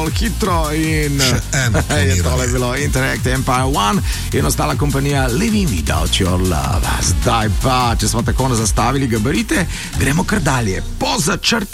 hitro in je tole bilo Interact Empire One in ostala kompanija Living Without Your Love. Zdaj pa, če smo tako zastavili gabarite, gremo kar dalje. Po začrti